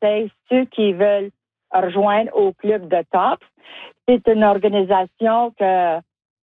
conseille ceux qui veulent rejoindre au club de TOPS. C'est une organisation que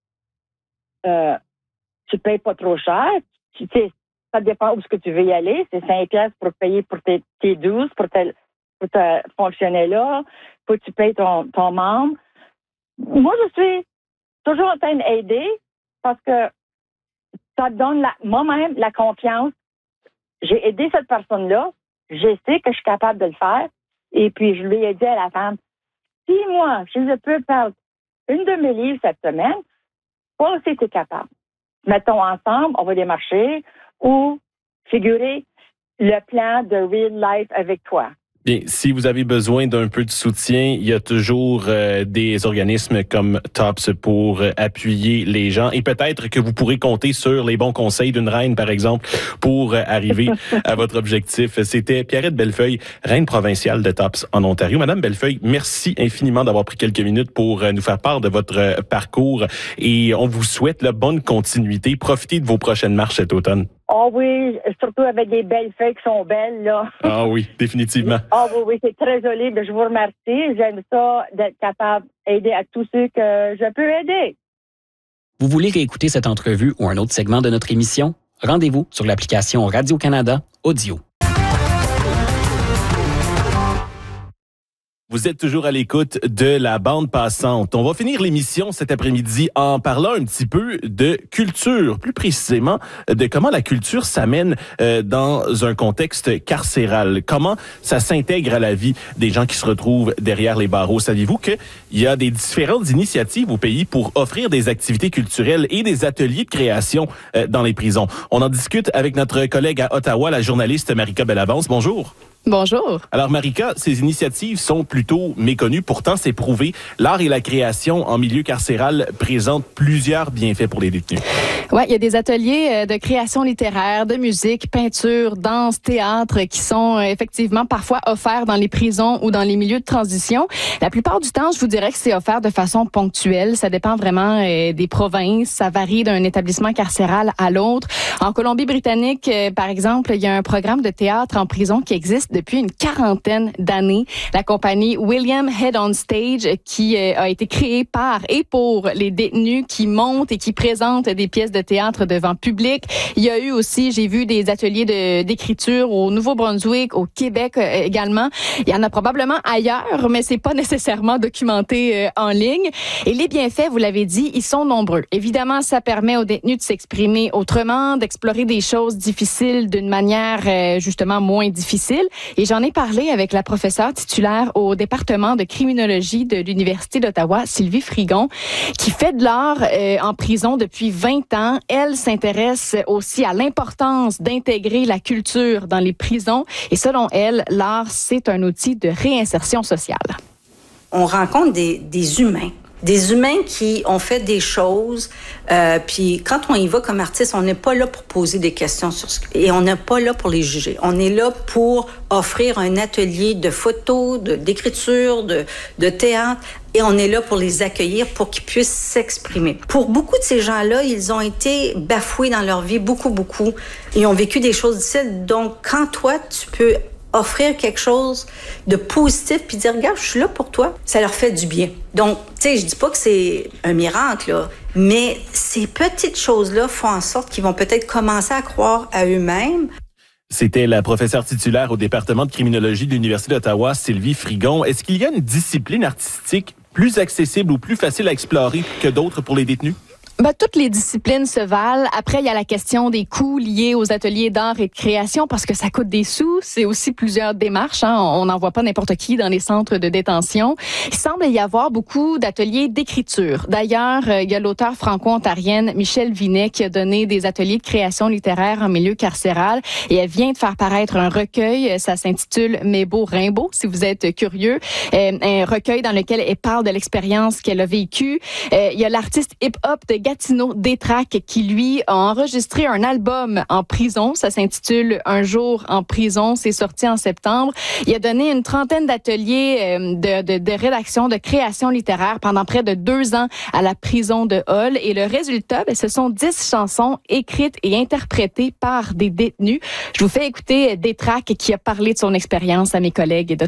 tu payes pas trop cher. Tu sais, ça dépend où est-ce que tu veux y aller. C'est 5$ pour payer pour tes 12, pour te fonctionner là. Faut que tu payes ton membre. Moi, je suis toujours en train d'aider parce que ça donne moi-même la confiance. J'ai aidé cette personne-là. Je sais que je suis capable de le faire. Et puis, je lui ai dit à la femme, si moi, je peux perdre une de mes livres cette semaine, toi aussi, tu es capable. Mettons ensemble, on va les marcher ou figurer le plan de Real Life avec toi. Bien, si vous avez besoin d'un peu de soutien, il y a toujours des organismes comme TOPS pour appuyer les gens. Et peut-être que vous pourrez compter sur les bons conseils d'une reine, par exemple, pour arriver à votre objectif. C'était Pierrette Bellefeuille, reine provinciale de TOPS en Ontario. Madame Bellefeuille, merci infiniment d'avoir pris quelques minutes pour nous faire part de votre parcours. Et on vous souhaite la bonne continuité. Profitez de vos prochaines marches cet automne. Oh oui, surtout avec des belles feuilles qui sont belles, là. Ah oui, définitivement. Ah oui, c'est très joli. Je vous remercie. J'aime ça d'être capable d'aider à tous ceux que je peux aider. Vous voulez réécouter cette entrevue ou un autre segment de notre émission? Rendez-vous sur l'application Radio-Canada Audio. Vous êtes toujours à l'écoute de la bande passante. On va finir l'émission cet après-midi en parlant un petit peu de culture, plus précisément de comment la culture s'amène dans un contexte carcéral. Comment ça s'intègre à la vie des gens qui se retrouvent derrière les barreaux. Saviez-vous qu'il y a des différentes initiatives au pays pour offrir des activités culturelles et des ateliers de création dans les prisons? On en discute avec notre collègue à Ottawa, la journaliste Marika Bellavance. Bonjour. Bonjour. Alors, Marika, ces initiatives sont plutôt méconnues. Pourtant, c'est prouvé. L'art et la création en milieu carcéral présentent plusieurs bienfaits pour les détenus. Ouais, il y a des ateliers de création littéraire, de musique, peinture, danse, théâtre qui sont effectivement parfois offerts dans les prisons ou dans les milieux de transition. La plupart du temps, je vous dirais que c'est offert de façon ponctuelle. Ça dépend vraiment des provinces. Ça varie d'un établissement carcéral à l'autre. En Colombie-Britannique, par exemple, il y a un programme de théâtre en prison qui existe depuis une 40aine d'années. La compagnie William Head on Stage qui a été créée par et pour les détenus qui montent et qui présentent des pièces de théâtre devant public. Il y a eu aussi, j'ai vu des ateliers d'écriture au Nouveau-Brunswick, au Québec également. Il y en a probablement ailleurs, mais c'est pas nécessairement documenté en ligne. Et les bienfaits, vous l'avez dit, ils sont nombreux. Évidemment, ça permet aux détenus de s'exprimer autrement, d'explorer des choses difficiles d'une manière justement moins difficile. Et j'en ai parlé avec la professeure titulaire au département de criminologie de l'Université d'Ottawa, Sylvie Frigon, qui fait de l'art en prison depuis 20 ans. Elle s'intéresse aussi à l'importance d'intégrer la culture dans les prisons. Et selon elle, l'art, c'est un outil de réinsertion sociale. On rencontre des humains. Des humains qui ont fait des choses, puis quand on y va comme artiste, on n'est pas là pour poser des questions et on n'est pas là pour les juger. On est là pour offrir un atelier de photos, d'écriture, de théâtre, et on est là pour les accueillir pour qu'ils puissent s'exprimer. Pour beaucoup de ces gens-là, ils ont été bafoués dans leur vie, beaucoup. Ils ont vécu des choses difficiles. Donc, quand toi, tu peux offrir quelque chose de positif puis dire, regarde, je suis là pour toi, ça leur fait du bien. Donc, tu sais, je dis pas que c'est un miracle, là, mais ces petites choses-là font en sorte qu'ils vont peut-être commencer à croire à eux-mêmes. C'était la professeure titulaire au département de criminologie de l'Université d'Ottawa, Sylvie Frigon. Est-ce qu'il y a une discipline artistique plus accessible ou plus facile à explorer que d'autres pour les détenus? Toutes les disciplines se valent. Après, il y a la question des coûts liés aux ateliers d'art et de création parce que ça coûte des sous. C'est aussi plusieurs démarches. On n'envoie pas n'importe qui dans les centres de détention. Il semble y avoir beaucoup d'ateliers d'écriture. D'ailleurs, il y a l'auteure franco-ontarienne Michèle Vinet qui a donné des ateliers de création littéraire en milieu carcéral et elle vient de faire paraître un recueil. Ça s'intitule Mes beaux Rimbaud, si vous êtes curieux. Un recueil dans lequel elle parle de l'expérience qu'elle a vécue. Il y a l'artiste hip-hop de Gatineau Détrac qui, lui, a enregistré un album en prison. Ça s'intitule Un jour en prison. C'est sorti en septembre. Il a donné une trentaine d'ateliers de rédaction, de création littéraire pendant près de 2 ans à la prison de Hull. Et le résultat, ce sont 10 chansons écrites et interprétées par des détenus. Je vous fais écouter Détrac qui a parlé de son expérience à mes collègues de